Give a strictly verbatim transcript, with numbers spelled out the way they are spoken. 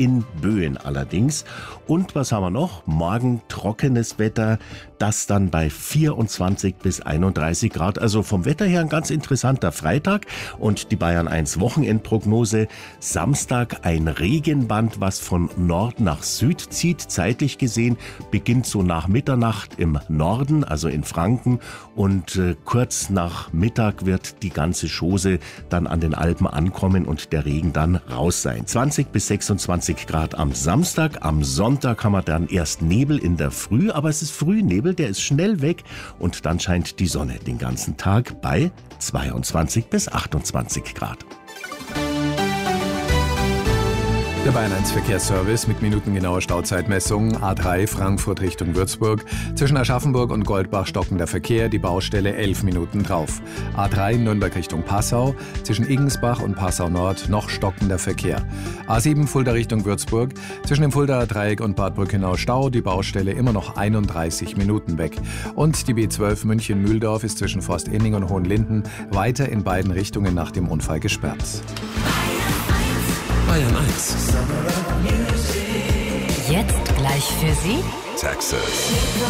in Böen allerdings. Und was haben wir noch? Morgen trockenes Wetter, das dann bei vierundzwanzig bis einunddreißig Grad. Also vom Wetter her ein ganz interessanter Freitag. Und die Bayern eins Wochenendprognose. Samstag ein Regenband, was von Nord nach Süd zieht. Zeitlich gesehen beginnt so nach Mitternacht im Norden, also in Franken. Und äh, kurz nach Mittag wird die ganze Chose dann an den Alpen ankommen und der Regen dann raus sein. zwanzig bis sechsundzwanzig Grad am Samstag. Am Sonntag haben wir dann erst Nebel in der Früh, aber es ist Frühnebel, der ist schnell weg und dann scheint die Sonne den ganzen Tag bei zweiundzwanzig bis achtundzwanzig Grad. Der Bayern eins Verkehrsservice mit minutengenauer Stauzeitmessung. A drei Frankfurt Richtung Würzburg. Zwischen Aschaffenburg und Goldbach stockender Verkehr, die Baustelle elf Minuten drauf. A drei Nürnberg Richtung Passau. Zwischen Igensbach und Passau Nord noch stockender Verkehr. A sieben Fulda Richtung Würzburg. Zwischen dem Fuldaer Dreieck und Bad Brückenau Stau, die Baustelle immer noch einunddreißig Minuten weg. Und die B zwölf München-Mühldorf ist zwischen Forst-Inning und Hohenlinden weiter in beiden Richtungen nach dem Unfall gesperrt. Bayern eins. Jetzt gleich für Sie Texas.